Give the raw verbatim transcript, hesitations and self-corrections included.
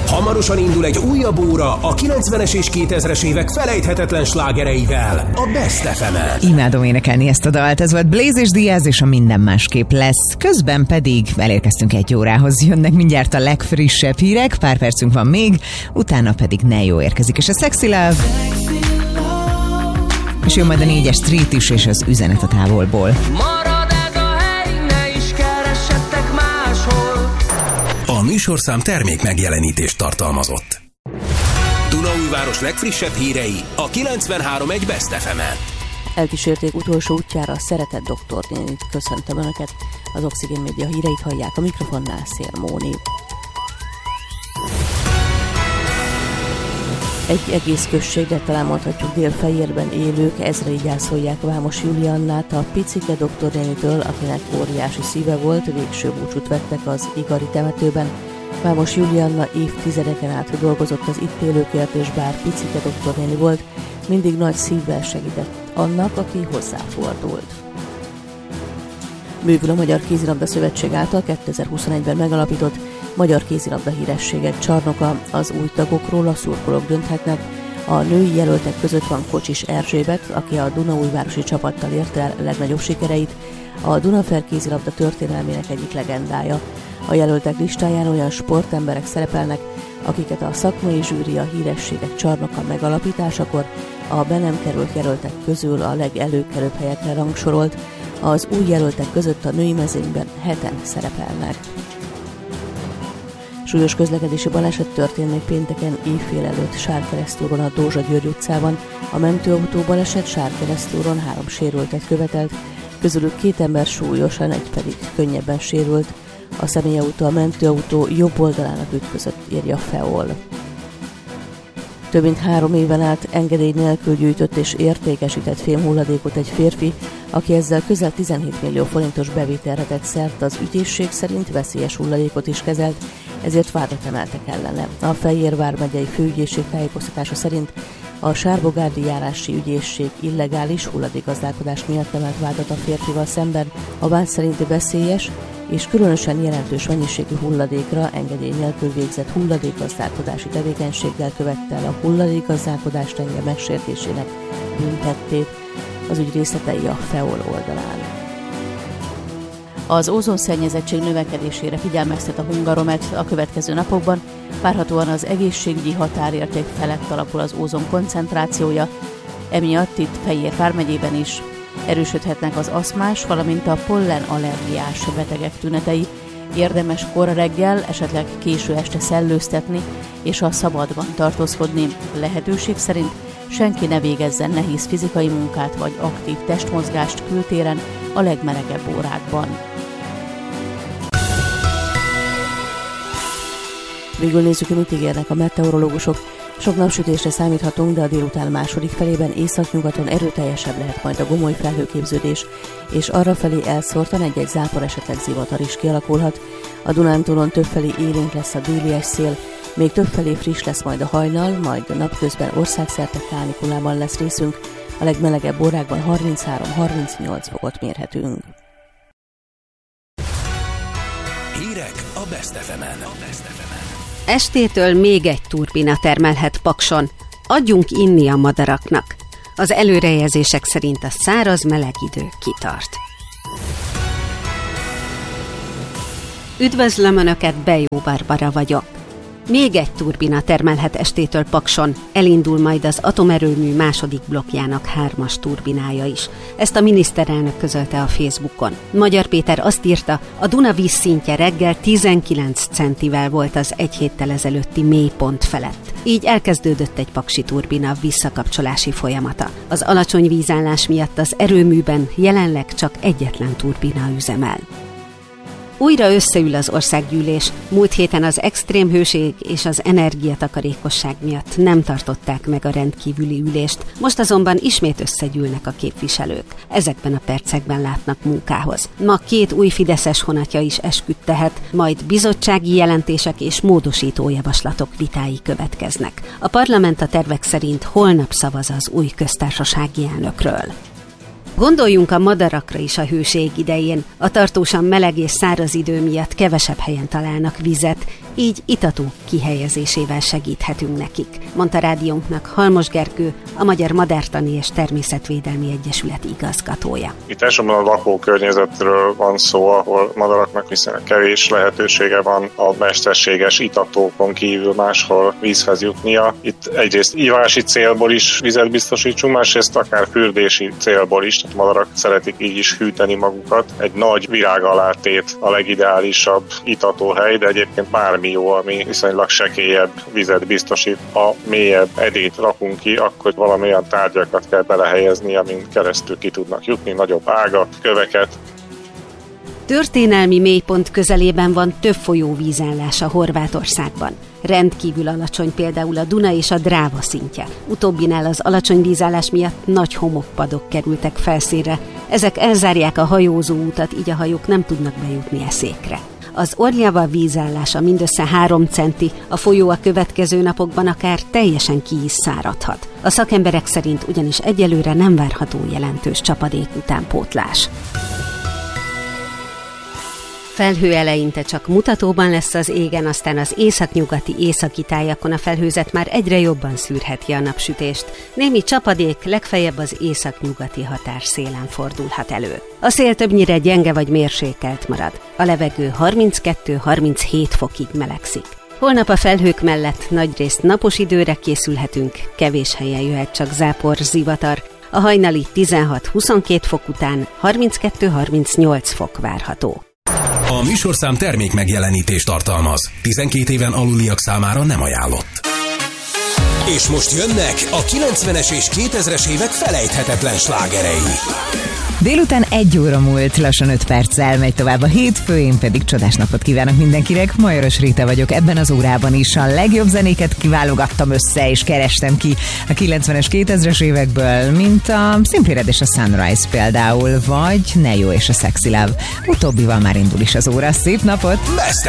Hamarosan indul egy újabb óra a kilencvenes és kétezres évek felejthetetlen slágereivel, a Best ef emen. Imádom énekelni ezt a dalt, ez volt Blaze és Diaz és a Minden másképp lesz. Közben pedig elérkeztünk egy órához, jönnek mindjárt a legfrissebb hírek, pár percünk van még, utána pedig Neo érkezik, és a Sexy Love. És jön majd a négyes Street is, és az Üzenet a távolból. A műsorszám termék megjelenítést tartalmazott. Dunaújváros legfrissebb hírei a kilencvenhárom egy Best ef emen. Elkísérték utolsó útjára a szeretett doktornénit. Köszöntöm Önöket. Az Oxigén Média híreit hallják, a mikrofonnál Szél Móni. Egy egész községre, talán mondhatjuk Dél-Fejérben élők ezrei gyászolják Vámos Juliannát, a picike doktornénitől, akinek óriási szíve volt, végső búcsút vettek az Igari temetőben. Vámos Julianna évtizedeken át dolgozott az itt élőkért, és bár picike doktornéni volt, mindig nagy szívvel segített annak, aki hozzáfordult. Bővül a Magyar Kézilabda Szövetség által kétezer-huszonegyben megalapított Magyar Kézilabda Hírességek Csarnoka. Az új tagokról a szurkolók dönthetnek. A női jelöltek között van Kocsis Erzsébet, aki a dunaújvárosi csapattal érte el legnagyobb sikereit, a Dunafer kézilabda történelmének egyik legendája. A jelöltek listáján olyan sportemberek szerepelnek, akiket a szakmai zsűri a Hírességek Csarnoka megalapításakor a be nem került jelöltek közül a legelőkelőbb helyekre rangsorolt. Az új jelöltek között a női mezőnyben heten szerepelnek. Súlyos közlekedési baleset történt még pénteken éjfél előtt Sárkeresztúron a Dózsa György utcában. A mentőautó baleset Sárkeresztúron három sérültet követelt, közülük két ember súlyosan, egy pedig könnyebben sérült. A személyautó a mentőautó jobb oldalának ütközött, írja Feol. Több mint három éven át engedély nélkül gyűjtött és értékesített fémhulladékot egy férfi, aki ezzel közel tizenhét millió forintos bevételre tett szert, az ügyészség szerint veszélyes hulladékot is kezelt, ezért vádat emeltek ellene. A Fejér vármegyei főügyészség tájékoztatása szerint a Sárbogárdi járási ügyészség illegális hulladékgazdálkodás miatt emelt vádat a férfival szemben. A vád szerinti veszélyes és különösen jelentős mennyiségű hulladékra engedély nélkül végzett hulladékgazdálkodási tevékenységgel követte el a hulladékgazdálkodás tenge megsértésének büntettét. Az ügy részletei a Feol oldalán. Az ózonszennyezettség növekedésére figyelmeztet a Hungaromet a következő napokban, várhatóan az egészségügyi határérték felett alakul az ózon koncentrációja, emiatt itt Fejér vármegyében is erősödhetnek az aszmás, valamint a pollenallergiás betegek tünetei. Érdemes kora reggel, esetleg késő este szellőztetni és a szabadban tartózkodni. Lehetőség szerint senki ne végezzen nehéz fizikai munkát vagy aktív testmozgást kültéren a legmelegebb órákban. Végül nézzük, hogy mit ígérnek a meteorológusok. Sok napsütésre számíthatunk, de a délután második felében északnyugaton erőteljesebb lehet majd a gomoly felhőképződés, és arrafelé elszórtan egy-egy zápor, esetleg zivatar is kialakulhat. A Dunántúlon többfelé élénk lesz a délies szél, még többfelé friss lesz majd a hajnal, majd napközben országszerte kánikulában lesz részünk. A legmelegebb órákban harminchárom-harmincnyolc fokot mérhetünk. Hírek a Best ef emen. Estétől még egy turbina termelhet Pakson. Adjunk inni a madaraknak. Az előrejelzések szerint a száraz meleg idő kitart. Üdvözlöm Önöket, Bejó Barbara vagyok. Még egy turbina termelhet estétől Pakson, elindul majd az atomerőmű második blokkjának hármas turbinája is. Ezt a miniszterelnök közölte a Facebookon. Magyar Péter azt írta, a Duna vízszintje reggel tizenkilenc centivel volt az egy héttel ezelőtti mélypont felett. Így elkezdődött egy paksi turbina visszakapcsolási folyamata. Az alacsony vízállás miatt az erőműben jelenleg csak egyetlen turbina üzemel. Újra összeül az országgyűlés. Múlt héten az extrém hőség és az energiatakarékosság miatt nem tartották meg a rendkívüli ülést, most azonban ismét összegyűlnek a képviselők. Ezekben a percekben látnak munkához. Ma két új fideszes honatja is esküdt tehet, majd bizottsági jelentések és módosító javaslatok vitái következnek. A parlament a tervek szerint holnap szavaz az új köztársasági elnökről. Gondoljunk a madarakra is a hőség idején. A tartósan meleg és száraz idő miatt kevesebb helyen találnak vizet, így itató kihelyezésével segíthetünk nekik, mondta rádiónknak Halmos Gergő, a Magyar Madártani és Természetvédelmi Egyesület igazgatója. Itt elsősorban a lakókörnyezetről van szó, ahol madaraknak viszonylag kevés lehetősége van a mesterséges itatókon kívül máshol vízhez jutnia. Itt egyrészt ívási célból is vizet biztosítsunk, másrészt akár fürdési célból is, tehát madarak szeretik így is hűteni magukat. Egy nagy virág alá tét a legideálisabb itatóhely, de egyébként bármi jó, ami viszonylag sekélyebb vizet biztosít. Ha mélyebb edényt rakunk ki, akkor valami olyan tárgyakat kell belehelyezni, amin keresztül ki tudnak jutni, nagyobb ágat, köveket. Történelmi mélypont közelében van több folyóvízállás a Horvátországban. Rendkívül alacsony például a Duna és a Dráva szintje. Utóbbinál az alacsony vízállás miatt nagy homokpadok kerültek felszínre. Ezek elzárják a hajózó utat, így a hajók nem tudnak bejutni e székre. Az Orljava vízállása mindössze három centi, a folyó a következő napokban akár teljesen ki is száradhat. A szakemberek szerint ugyanis egyelőre nem várható jelentős csapadék utánpótlás. Felhő eleinte csak mutatóban lesz az égen, aztán az északnyugati északi tájakon a felhőzet már egyre jobban szűrheti a napsütést. Némi csapadék legfeljebb az északnyugati határszélen fordulhat elő. A szél többnyire gyenge vagy mérsékelt marad. A levegő harminckettő-harminchét fokig melegszik. Holnap a felhők mellett nagyrészt napos időre készülhetünk, kevés helyen jöhet csak zápor, zivatar. A hajnali tizenhat-huszonkét fok után harminckettő-harmincnyolc fok várható. A műsorszám termék megjelenítést tartalmaz. tizenkét éven aluliak számára nem ajánlott. És most jönnek a kilencvenes és kétezres évek felejthetetlen slágerei. Délután egy óra múlt, lassan öt perccel megy tovább a hétfő, én pedig csodás napot kívánok mindenkinek. Majoros Réta vagyok, ebben az órában is a legjobb zenéket kiválogattam össze, és kerestem ki a kilencvenes, kétezres évekből, mint a Simply Red és a Sunrise például, vagy Neo és a Sexy Love. Utóbbival már indul is az óra. Szép napot! Best